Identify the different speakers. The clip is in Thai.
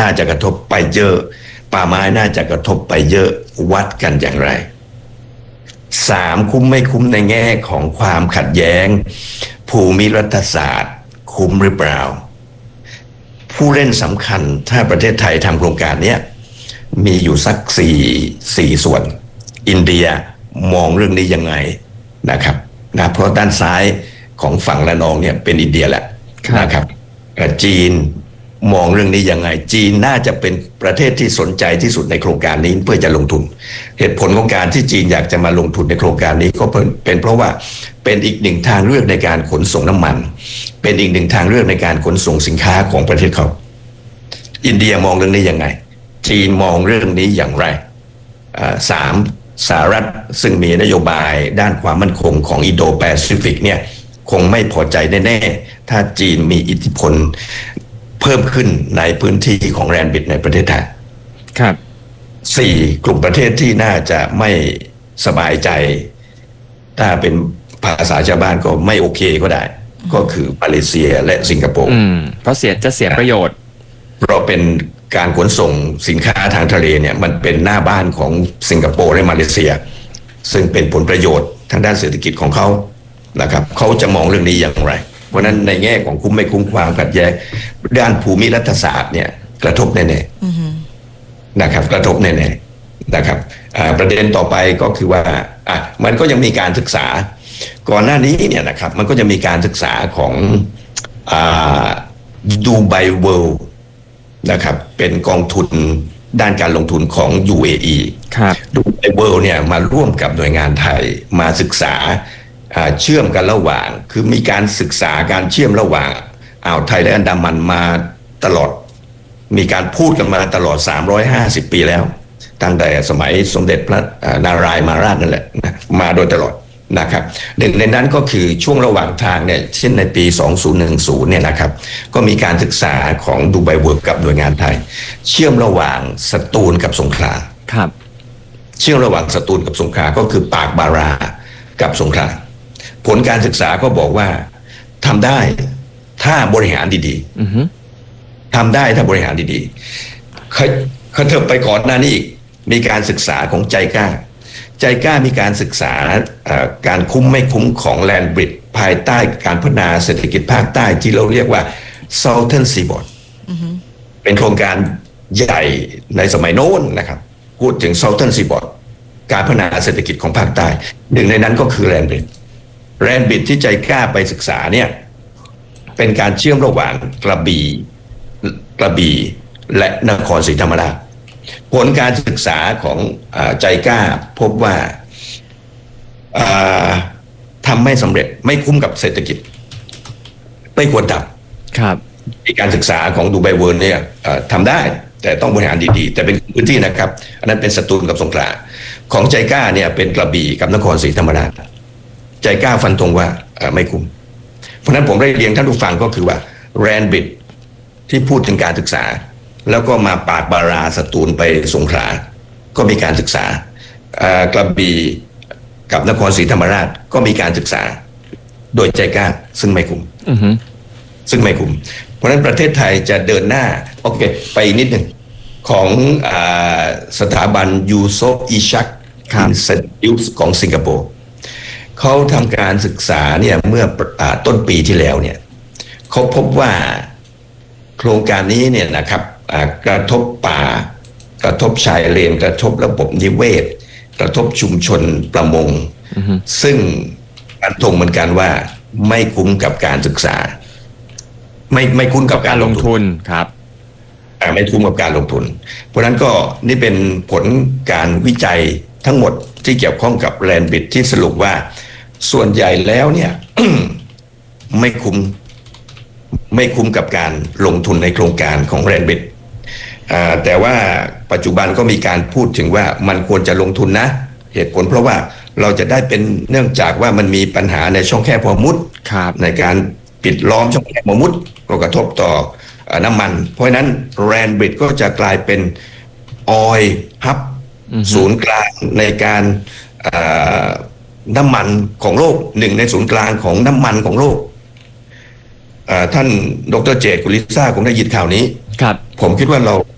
Speaker 1: าจะกระทบไปเยอะป่าไม้น่าจะกระทบไปเยอะวัดกันอย่างไรสามคุ้มไม่คุ้มในแง่ของความขัดแย้งภูมิรัฐศาสตร์คุ้มหรือเปล่าผู้เล่นสำคัญถ้าประเทศไทยทำโครงการนี้มีอยู่สักสี่ส่วนอินเดียมองเรื่องนี้ยังไงนะครับนะเพราะด้านซ้ายของฝั่งละนองเนี่ยเป็นอินเดียแหละนะครับจีนมองเรื่องนี้ยังไงจีนน่าจะเป็นประเทศที่สนใจที่สุดในโครงการนี้เพื่อจะลงทุนเหตุผลของการที่จีนอยากจะมาลงทุนในโครงการนี้ก็เป็นเพราะว่าเป็นอีกหนึ่งทางเลือกในการขนส่งน้ำมันเป็นอีกหนึ่งทางเลือกในการขนส่งสินค้าของประเทศเขาอินเดียมองเรื่องนี้ยังไงจีนมองเรื่องนี้อย่างไรสามสหรัฐซึ่งมีนโยบายด้านความมั่นคงของอินโดแปซิฟิกเนี่ยคงไม่พอใจแน่ๆถ้าจีนมีอิทธิพลเพิ่มขึ้นในพื้นที่ของแรนบิดในประเทศไทย
Speaker 2: ครับ
Speaker 1: สี่กลุ่มประเทศที่น่าจะไม่สบายใจถ้าเป็นภาษาชาวบ้านก็ไม่โอเคก็ได้ก็คือมาเลเซียและสิงคโปร์
Speaker 2: เพราะจะเสียประโยชน์
Speaker 1: เพราะเป็นการขนส่งสินค้าทางทะเลเนี่ยมันเป็นหน้าบ้านของสิงคโปร์และมาเลเซียซึ่งเป็นผลประโยชน์ทางด้านเศรษฐกิจของเขานะครับเขาจะมองเรื่องนี้อย่างไรเพราะนั้นในแง่ของคุ้มไม่คุ้มความขัดแย้งด้านภูมิรัฐศาสตร์เนี่ยกระทบแน่ๆนะครับกระทบแน่ๆนะครับประเด็นต่อไปก็คือว่ามันก็ยังมีการศึกษาก่อนหน้านี้เนี่ยนะครับมันก็จะมีการศึกษาของดูไบเวิลด์นะครับเป็นกองทุนด้านการลงทุนของ UAE ดูไบเวิลด์เนี่ยมาร่วมกับหน่วยงานไทยมาศึกษาเชื่อมกันระหว่างคือมีการศึกษาการเชื่อมระหว่างอ่าวไทยและอันดามันมาตลอดมีการพูดกันมาตลอด350ปีแล้วตั้งแต่สมัยสมเด็จพระนารายมหาราชนั่นแหละมาโดยตลอดนะครับหนึ่งในนั้นก็คือช่วงระหว่างทางเนี่ยเช่นในปี2010เนี่ยนะครับก็มีการศึกษาของดูไบเวิลด์กับหน่วยงานไทยเชื่อมระหว่างสตูลกับสงขลา
Speaker 2: ครับ
Speaker 1: เชื่อมระหว่างสตูลกับสงขลาก็คือปากบารากับสงขลาผลการศึกษาก็บอกว่าทำได้ถ้าบริหารดีๆทำได้ถ้าบริหารดีๆเขาเถิบไปก่อนหน้านี้อีกมีการศึกษาของใจกล้ามีการศึกษาการคุ้มไม่คุ้มของแลนบริดจ์ภายใต้การพัฒนาเศรษฐกิจภาคใต้ที่เราเรียกว่า Southern Seaboard เป็นโครงการใหญ่ในสมัยโน้นนะครับพูดถึง Southern Seaboard การพัฒนาเศรษฐกิจของภาคใต้หนึ่งในนั้นก็คือแลนบริดจ์ที่ใจกล้าไปศึกษาเนี่ยเป็นการเชื่อมระหว่างกระบี่และนครศรีธรรมราชผลการศึกษาของใจกล้าพบว่าทำไม่สำเร็จไม่คุ้มกับเศรษฐกิจไม่ควรท
Speaker 2: ำครับ
Speaker 1: การศึกษาของดูไบเวิลด์เนี่ยทำได้แต่ต้องบริหารดีๆแต่เป็นพื้นที่นะครับอันนั้นเป็นสตูลกับสงขลาของใจกล้าเนี่ยเป็นกระบี่กับนครศรีธรรมราชใจกล้าฟันธงว่าไม่คุ้มเพราะนั้นผมได้เรียนท่านผู้ฟังก็คือว่าแรนบิดที่พูดถึงการศึกษาแล้วก็มาปากบาราสตูลไปสงขลาก็มีการศึกษากระบี่กับนครศรีธรรมราชก็มีการศึกษาโดยใจกล้าซึ่งไม่คุ้มเพราะฉะนั้นประเทศไทยจะเดินหน้าโอเคไปนิดหนึ่งของสถาบันยูโซอิชักอินสติทูตของสิงคโปร์เขาทำการศึกษาเนี่ยเมื่อต้นปีที่แล้วเนี่ยเขาพบว่าโครงการนี้เนี่ยนะครับกระทบป่ากระทบชายเลนกระทบระบบนิเวศกระทบชุมชนประมงซึ่งฟันธงเหมือนกันว่าไม่คุ้มกับการศึกษาไม่คุ้มกับการลงทุน
Speaker 2: ครับ
Speaker 1: ไม่คุ้มกับการลงทุนเพราะนั้นก็นี่เป็นผลการวิจัยทั้งหมดที่เกี่ยวข้องกับแลนบิดที่สรุปว่าส่วนใหญ่แล้วเนี่ย ไม่คุ้มกับการลงทุนในโครงการของแรนบิดแต่ว่าปัจจุบันก็มีการพูดถึงว่ามันควรจะลงทุนนะเหตุผลเพราะว่าเราจะได้เป็นเนื่องจากว่ามันมีปัญหาในช่องแคบฮอร์มุซในการปิดล้อมช่องแคบฮอร์มุซก็กระทบต่อน้ำมันเพราะฉะนั้นแรนบิดก็จะกลายเป็นออยล์ฮับศูนย์กลางในการน้ำมันของโลกหนึ่งในศูนย์กลางของน้ำมันของโลกท่านดร.เจต กุลิซ่าคงได้ยินข่าวนี้
Speaker 2: ครับ
Speaker 1: ผมคิดว่าเรา